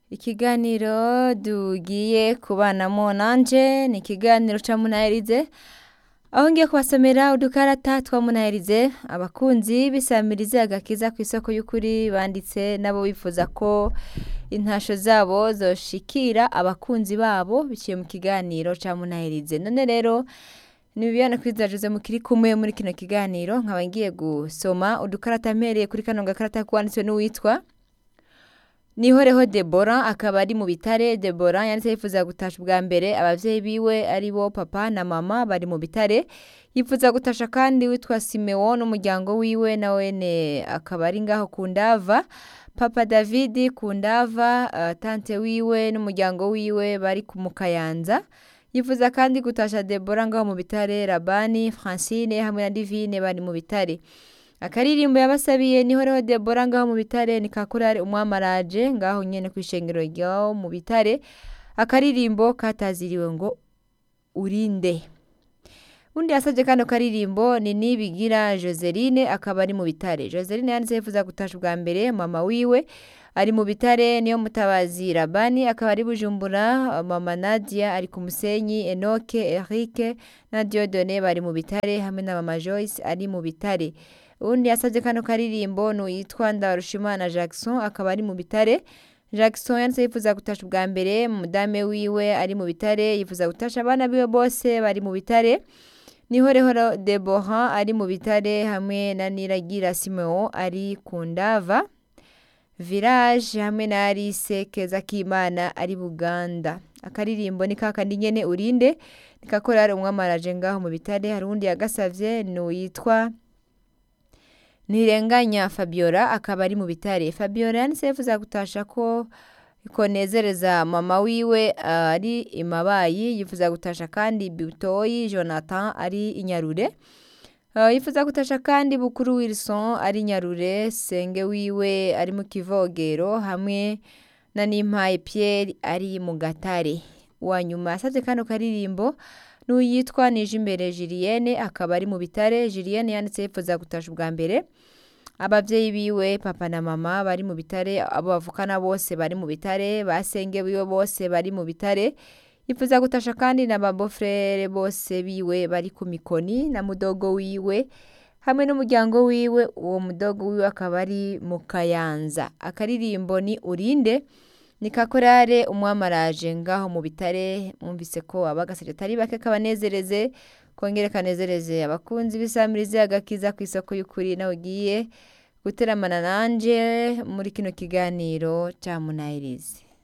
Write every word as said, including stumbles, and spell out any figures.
Ikiganiro tugiye kubanamo nanje ni ikiganiro ca Munaherize aho ngiye kubasomera udukarata twa Munaherize abakunzi bisamirize agakiza kw'isoko y'ukuri banditse nabo bifuza ko intasho zabo zoshikira abakunzi babo biciye mu kiganiro ca Munaherize. None rero ni Bibiana Kwiza Jose mukiri kumwe muri kino kiganiro nkaba ngiye gusoma udukarata mpereye kuri kano gakarata kwanditswe n'uwitwa Nihoreho Deborah akaba ari mu bitare. Deborah yanditse yifuza gutasha bwa mbere abavyeyi biwe ari bo papa na mama bari mu bitare, yifuza gutasha kandi witwa Simeon n'umuryango wiwe na wene akaba ari ngaho ku Ndava, papa David ku Ndava, uh, tante wiwe n'umuryango wiwe bari ku Mukayanza. Yifuza kandi gutasha Deborah ngaho mu bitare, Rabani, Francine hamwe na Divine bari mu bitare. Akaririmbo yabasabiye Nihoreho Deborah ngaho mu bitare ni kakurare umwamaraje ngaho nyene kwishengero ryaho mu bitare. Akaririmbo kataziriwe ngo urinde. Undi yasavye kano karirimbo ni Nibigira Joseline akaba ari mu bitare. Joseline yanditse yifuza gutasha bwa mbere mama wiwe ari mu bitare, niyo mutabazi Rabani akaba ari Bujumbura, mama Nadia ari ku Musenyi, Enoke, Eric na Dieudonné bari mu bitare hamwe na mama Joyce ari mu bitare. Undi yasavye kano karirimbo no yitwa Ndarushimana Jackson akaba ari mu bitare. Jackson yanditse yifuza gutasha bwa mbere mudame wiwe ari mu bitare, yifuza gutasha abana biwe bose bari mu bitare. Nihoreho Deborah ari mu bitare hamwe na Niragira Simeo ari ku Ndava Village hamwe na Alice Keza Kimana ari Buganda. Akaririmbo ni kakandi nyene urinde nikakorara umwamaraje ngaho mu bitare. Hari undi yagasavye no yitwa Nirenganya Fabiola akaba ari mu bitare. Fabiola yanditse yifuza gutasha ko ikonezereza mama wiwe uh, ari Imabayi, yifuza gutasha kandi Butoyi Jonathan ari Inyarure. Uh, yifuza gutasha kandi Bukuru Wilson ari Nyarure, senge wiwe ari mu Kivogero hamwe na Nimpaye Pierre ari mu Gatare. Uwanyuma yasavye kano karirimbo n'uyitwa Nijimbere Julienne akaba ari mu bitare. Julienne yanditse yifuza gutasha bwa mbere abavyeyi biwe papa na mama bari mu bitare, abo bavukana bose bari mu bitare, basenge biwe bose bari mu bitare. Yifuza gutasha kandi na babo frere bose biwe bari ku Mikoni na mudogo wiwe hamwe n'umuryango wiwe, uwo mudogo wiwe akaba ari mu Kayanza. Akaririmbo ni urinde nikakorare umwamaraje ngaho mu bitare. Mwumvise ko abagasije atari bake kabanezereze kongere kanezereze abakunzi bisamirize agakiza kw'isoko y'ukuri nawe ugiye guteramana nanje muri kino kiganiro ca Munaherize.